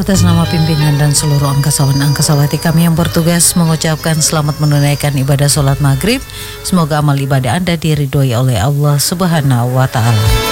Atas nama pimpinan dan seluruh angkasawan angkasawati kami yang bertugas mengucapkan selamat menunaikan ibadah sholat maghrib. Semoga amal ibadah Anda diridhoi oleh Allah Subhanahu wa Ta'ala.